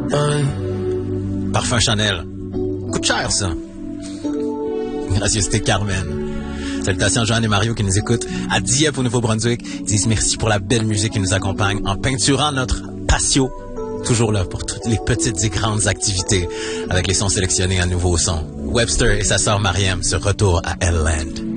Parfum Chanel. Coûte cher, ça. Gracieuseté Carmen. Salutations à Joanne et Mario qui nous écoutent à Dieppe au Nouveau-Brunswick. Ils disent merci pour la belle musique qui nous accompagne en peinturant notre patio. Toujours là pour toutes les petites et grandes activités avec les sons sélectionnés à nouveaux sons. Webster et sa sœur Mariam se retournent à L-Land.